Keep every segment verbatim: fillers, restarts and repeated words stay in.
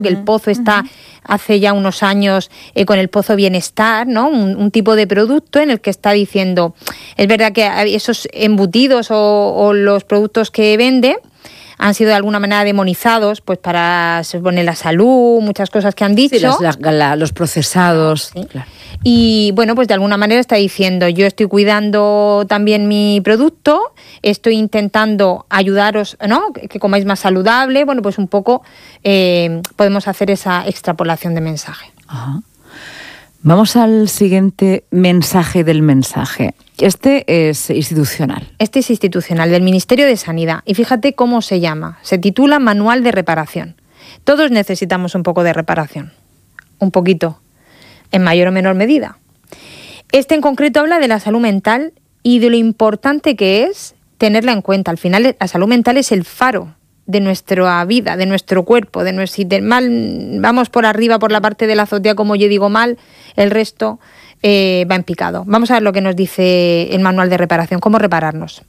El pozo está hace ya unos años eh, con el Pozo Bienestar, ¿no? Un, un tipo de producto en el que está diciendo, es verdad que esos embutidos o, o los productos que vende han sido de alguna manera demonizados, pues para, se supone, la salud, muchas cosas que han dicho. Sí, las, la, la, los procesados. Sí. Claro. Y bueno, pues de alguna manera está diciendo, yo estoy cuidando también mi producto, estoy intentando ayudaros, ¿no? Que, que comáis más saludable. Bueno, pues un poco eh, podemos hacer esa extrapolación de mensaje. Ajá. Vamos al siguiente mensaje del mensaje. Este es institucional. Este es institucional, del Ministerio de Sanidad. Y fíjate cómo se llama. Se titula Manual de Reparación. Todos necesitamos un poco de reparación. Un poquito. En mayor o menor medida. Este en concreto habla de la salud mental y de lo importante que es tenerla en cuenta. Al final, la salud mental es el faro de nuestra vida, de nuestro cuerpo, de nuestro, si de mal vamos por arriba, por la parte de la azotea, como yo digo mal, el resto eh, va en picado. Vamos a ver lo que nos dice el manual de reparación, cómo repararnos.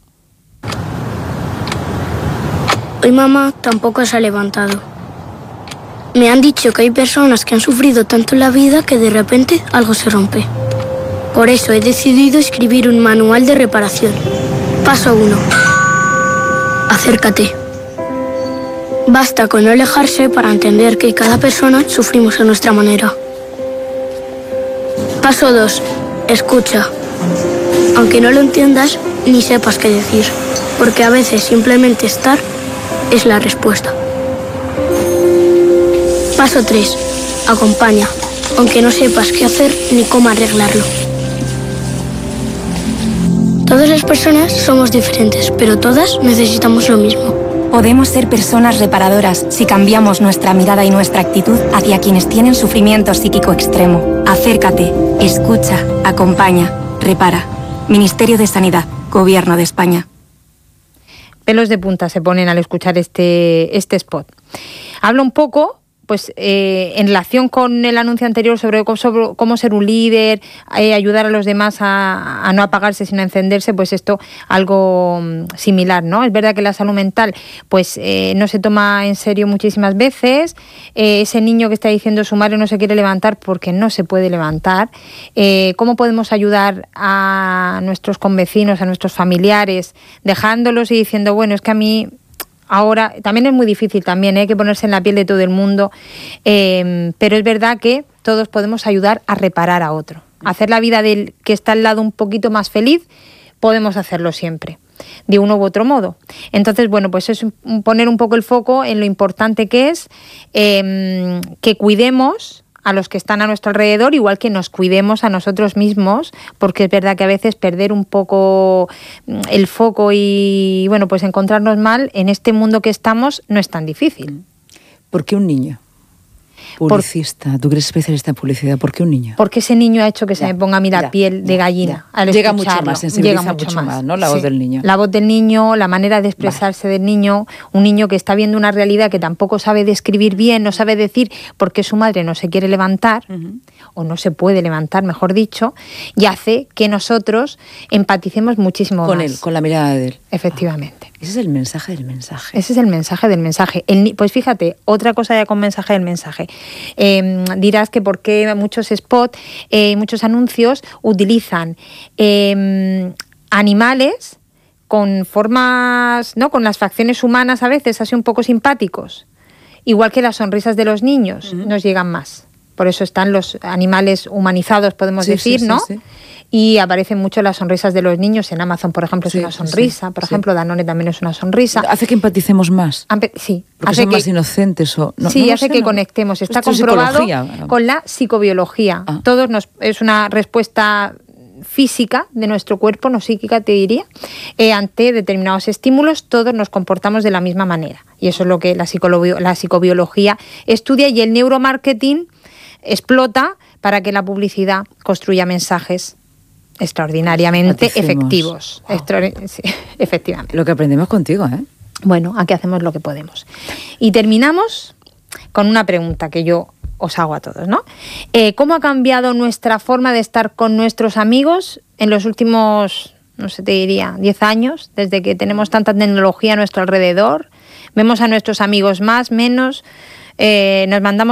Hoy mamá tampoco se ha levantado. Me han dicho que hay personas que han sufrido tanto en la vida que de repente algo se rompe. Por eso he decidido escribir un manual de reparación. Paso uno. Acércate. Basta con no alejarse para entender que cada persona sufrimos a nuestra manera. Paso dos. Escucha. Aunque no lo entiendas ni sepas qué decir, porque a veces simplemente estar es la respuesta. Paso tres. Acompaña, aunque no sepas qué hacer ni cómo arreglarlo. Todas las personas somos diferentes, pero todas necesitamos lo mismo. Podemos ser personas reparadoras si cambiamos nuestra mirada y nuestra actitud hacia quienes tienen sufrimiento psíquico extremo. Acércate, escucha, acompaña, repara. Ministerio de Sanidad, Gobierno de España. Pelos de punta se ponen al escuchar este, este spot. Habla un poco, pues eh, en relación con el anuncio anterior sobre cómo, sobre cómo ser un líder, eh, ayudar a los demás a, a no apagarse sino a encenderse, pues esto algo um, similar, ¿no? Es verdad que la salud mental pues eh, no se toma en serio muchísimas veces. Eh, ese niño que está diciendo su madre no se quiere levantar porque no se puede levantar. Eh, ¿Cómo podemos ayudar a nuestros convecinos, a nuestros familiares, dejándolos y diciendo, bueno, es que a mí... Ahora, también es muy difícil también, ¿eh? Hay que ponerse en la piel de todo el mundo, eh, pero es verdad que todos podemos ayudar a reparar a otro. Hacer la vida del que está al lado un poquito más feliz, podemos hacerlo siempre, de uno u otro modo. Entonces, bueno, pues es poner un poco el foco en lo importante que es eh, que cuidemos a los que están a nuestro alrededor, igual que nos cuidemos a nosotros mismos, porque es verdad que a veces perder un poco el foco y, bueno, pues encontrarnos mal en este mundo que estamos no es tan difícil. ¿Por qué un niño? Publicista, Por, tú que eres especialista en publicidad, ¿por qué un niño? Porque ese niño ha hecho que ya, se me ponga a mí la ya, piel de gallina ya. al Llega escucharlo. mucho más, sensibiliza Llega mucho, mucho más, más, ¿no? La sí. voz del niño. La voz del niño, la manera de expresarse vale. del niño, un niño que está viendo una realidad que tampoco sabe describir bien, no sabe decir por qué su madre no se quiere levantar, uh-huh. o no se puede levantar, mejor dicho, y hace que nosotros empaticemos muchísimo con más. él, con la mirada de él. Efectivamente. Ah, ese es el mensaje del mensaje. Ese es el mensaje del mensaje. El, pues fíjate, otra cosa ya con mensaje del mensaje. Eh, dirás que por qué muchos spots, eh, muchos anuncios utilizan eh, animales con formas, ¿no? Con las facciones humanas a veces así un poco simpáticos. Igual que las sonrisas de los niños uh-huh. nos llegan más. Por eso están los animales humanizados, podemos sí, decir, sí, ¿no? Sí, sí. Y aparecen mucho las sonrisas de los niños. En Amazon, por ejemplo, es sí, una sonrisa. Sí, por sí. ejemplo, Danone también es una sonrisa. ¿Hace que empaticemos más? Ampe- sí. Porque hace son que, más inocentes o... No, sí, no hace sé, que no. conectemos. Está Esto comprobado con la psicobiología. Ah. Todos nos, es una respuesta física de nuestro cuerpo, no psíquica, te diría. Eh, ante determinados estímulos, todos nos comportamos de la misma manera. Y eso es lo que la, psicolo- la psicobiología estudia, y el neuromarketing explota para que la publicidad construya mensajes extraordinariamente Paticemos. efectivos. Wow. Extra- sí, efectivamente. Lo que aprendemos contigo, ¿eh? Bueno, aquí hacemos lo que podemos. Y terminamos con una pregunta que yo os hago a todos, ¿no? Eh, ¿Cómo ha cambiado nuestra forma de estar con nuestros amigos en los últimos, no sé, te diría, diez años, desde que tenemos tanta tecnología a nuestro alrededor? Vemos a nuestros amigos más, menos. Eh, nos mandamos